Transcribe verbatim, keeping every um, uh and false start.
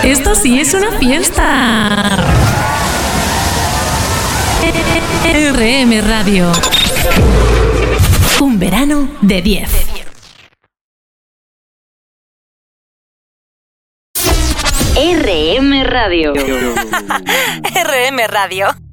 Esto sí es una fiesta. R M Radio. Un verano de diez. R M Radio. R M Radio.